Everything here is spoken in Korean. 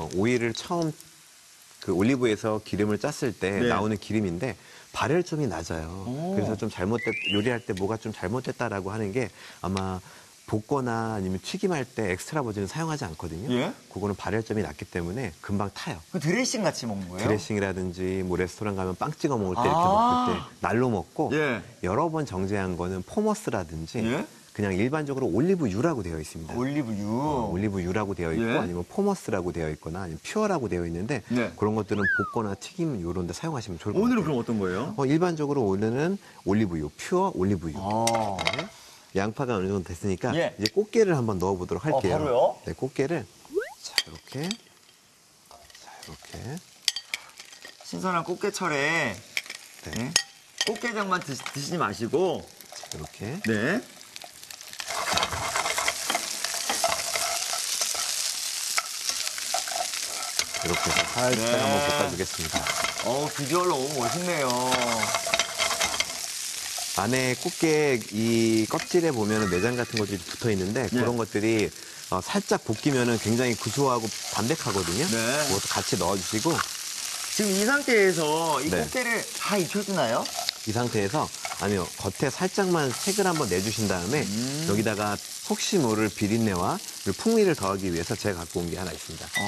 오이를 처음 그 올리브에서 기름을 짰을 때 네. 나오는 기름인데 발열점이 낮아요. 그래서 좀 요리할 때 뭐가 좀 잘못됐다라고 하는 게 아마 볶거나 아니면 튀김할 때 엑스트라 버진을 사용하지 않거든요. 예? 그거는 발열점이 낮기 때문에 금방 타요. 그 드레싱 같이 먹는 거예요? 드레싱이라든지 뭐 레스토랑 가면 빵 찍어 먹을 때 이렇게 아. 먹을 때 날로 먹고 예. 여러 번 정제한 거는 포머스라든지 예? 그냥 일반적으로 올리브유라고 되어 있습니다. 올리브유. 올리브유라고 되어 있고 예? 아니면 포머스라고 되어 있거나 아니면 퓨어라고 되어 있는데 네. 그런 것들은 볶거나 튀김 이런 데 사용하시면 좋을 것 오늘은 같아요. 그럼 어떤 거예요? 일반적으로 오늘은 올리브유, 퓨어 올리브유. 아. 네. 양파가 어느 정도 됐으니까 예. 이제 꽃게를 한번 넣어보도록 할게요. 바로요? 네, 꽃게를 자 이렇게 신선한 꽃게철에 네. 네. 꽃게장만 드시지 마시고 이렇게 네. 이렇게 해서 살짝 네. 한번 볶아주겠습니다. 비주얼 너무 멋있네요. 안에 꽃게 이 껍질에 보면 내장 같은 것들이 붙어 있는데 그런 것들이 살짝 볶이면은 굉장히 구수하고 담백하거든요. 네. 그것도 같이 넣어주시고 지금 이 상태에서 이 네. 꽃게를 다 익혀주나요? 이 상태에서 아니요 겉에 살짝만 색을 한번 내주신 다음에 여기다가 혹시 모를 비린내와 그리고 풍미를 더하기 위해서 제가 갖고 온 게 하나 있습니다.